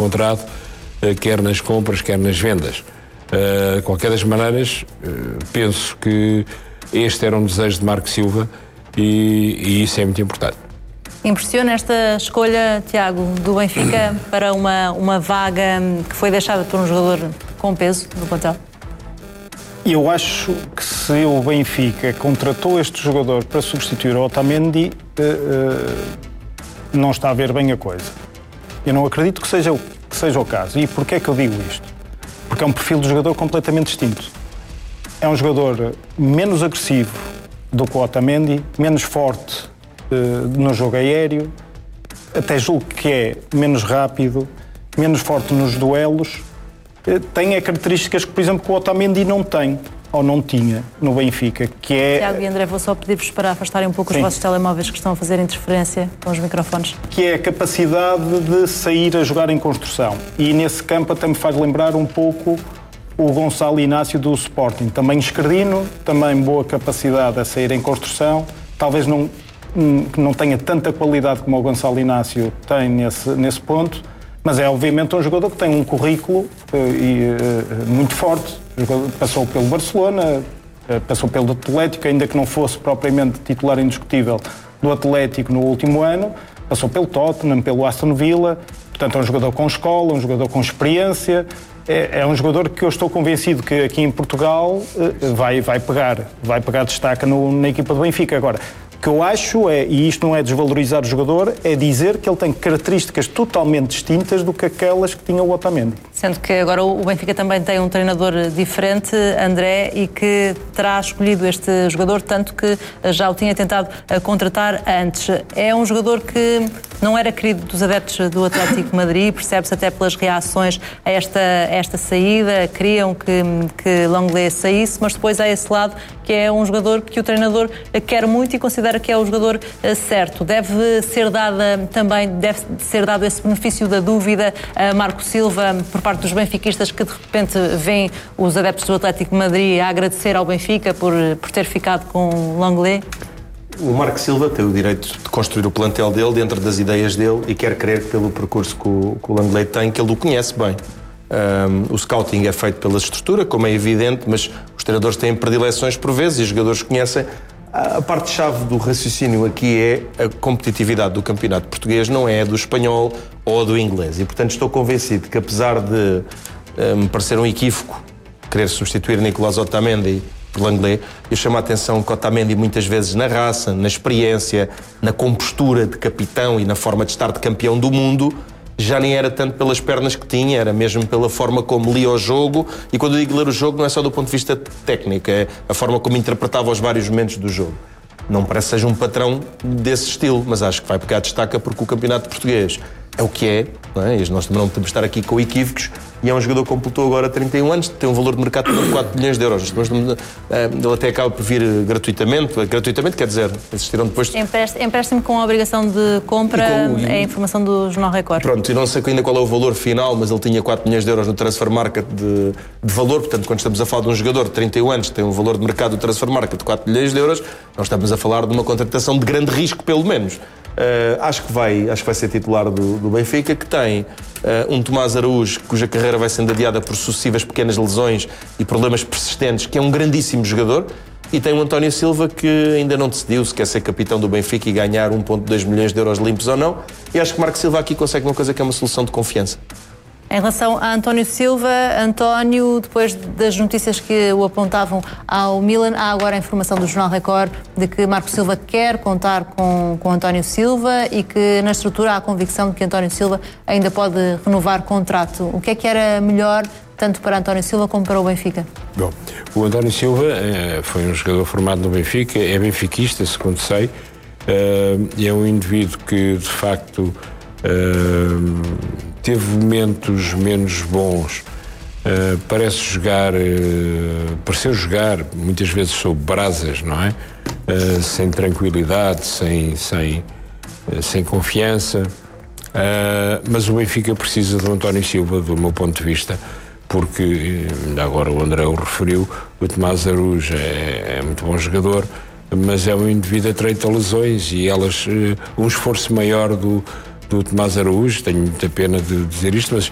contrato, quer nas compras, quer nas vendas. De qualquer das maneiras, penso que este era um desejo de Marco Silva e isso é muito importante. Impressiona esta escolha, Tiago, do Benfica para uma vaga que foi deixada por um jogador com peso no plantel? Eu acho que se o Benfica contratou este jogador para substituir o Otamendi, não está a ver bem a coisa. Eu não acredito que seja o caso. E porquê é que eu digo isto? Porque é um perfil de jogador completamente distinto. É um jogador menos agressivo do que o Otamendi, menos forte no jogo aéreo, até julgo que é menos rápido, menos forte nos duelos. Tem características que, por exemplo, que o Otamendi não tem, ou não tinha, no Benfica, que é... Tiago e André, vou só pedir-vos para afastarem um pouco os vossos telemóveis que estão a fazer interferência com os microfones. Que é a capacidade de sair a jogar em construção. E nesse campo até me faz lembrar um pouco o Gonçalo Inácio do Sporting. Também esquerdino, também boa capacidade a sair em construção. Talvez não tenha tanta qualidade como o Gonçalo Inácio tem nesse ponto, mas é obviamente um jogador que tem um currículo muito forte. Passou pelo Barcelona, passou pelo Atlético, ainda que não fosse propriamente titular indiscutível do Atlético no último ano, passou pelo Tottenham, pelo Aston Villa. Portanto, é um jogador com escola, um jogador com experiência. É um jogador que eu estou convencido que aqui em Portugal vai pegar destaque na equipa do Benfica. Agora, o que eu acho e isto não é desvalorizar o jogador, é dizer que ele tem características totalmente distintas do que aquelas que tinha o Otamendi. Sendo que agora o Benfica também tem um treinador diferente, André, e que terá escolhido este jogador, tanto que já o tinha tentado contratar antes. É um jogador que não era querido dos adeptos do Atlético de Madrid, percebe-se até pelas reações a esta saída, queriam que Lenglet saísse, mas depois há esse lado que é um jogador que o treinador quer muito e considera que é o jogador certo. Deve ser dado esse benefício da dúvida a Marco Silva por parte dos benfiquistas, que de repente veem os adeptos do Atlético de Madrid a agradecer ao Benfica por ter ficado com Lenglet? O Marco Silva tem o direito de construir o plantel dele dentro das ideias dele e quer crer que pelo percurso que o Lenglet tem, que ele o conhece bem. O scouting é feito pela estrutura, como é evidente, mas os treinadores têm predileções por vezes e os jogadores conhecem. A parte-chave do raciocínio aqui é a competitividade do campeonato português, não é a do espanhol ou a do inglês. E, portanto, estou convencido que, apesar de me parecer um equívoco querer substituir Nicolás Otamendi por Lenglet, eu chamo a atenção que Otamendi muitas vezes na raça, na experiência, na compostura de capitão e na forma de estar de campeão do mundo, já nem era tanto pelas pernas que tinha, era mesmo pela forma como lia o jogo. E quando eu digo ler o jogo, não é só do ponto de vista técnico, é a forma como interpretava os vários momentos do jogo. Não parece que seja um patrão desse estilo, mas acho que vai pegar destaca porque o campeonato português é o que é, não é? E nós também não podemos estar aqui com equívocos. E é um jogador que completou agora 31 anos, tem um valor de mercado de 4 milhões de euros. Ele até acaba por vir gratuitamente. Gratuitamente quer dizer, existiram depois... Empréstimo com a obrigação de compra, é a informação do Jornal Record. Pronto, eu não sei ainda qual é o valor final, mas ele tinha 4 milhões de euros no Transfer Market de valor. Portanto, quando estamos a falar de um jogador de 31 anos que tem um valor de mercado do Transfer Market de 4 milhões de euros, nós estamos a falar de uma contratação de grande risco, pelo menos. Acho que vai ser titular do Benfica, que tem um Tomás Araújo, cuja carreira vai sendo adiada por sucessivas pequenas lesões e problemas persistentes, que é um grandíssimo jogador, e tem o António Silva, que ainda não decidiu se quer ser capitão do Benfica e ganhar 1,2 milhões de euros limpos ou não, e acho que Marco Silva aqui consegue uma coisa que é uma solução de confiança. Em relação a António Silva, António, depois das notícias que o apontavam ao Milan, há agora a informação do Jornal Record de que Marco Silva quer contar com António Silva e que na estrutura há a convicção de que António Silva ainda pode renovar contrato. O que é que era melhor tanto para António Silva como para o Benfica? Bom, o António Silva foi um jogador formado no Benfica, é benfiquista, segundo sei, é um indivíduo que de facto teve momentos menos bons, pareceu jogar muitas vezes sob brasas, não é? Sem tranquilidade, sem confiança, mas o Benfica precisa do António Silva, do meu ponto de vista, porque, agora o André o referiu, o Tomás Araújo é muito bom jogador, mas é um indivíduo atreito a lesões e um esforço maior do Tomás Araújo, tenho muita pena de dizer isto, mas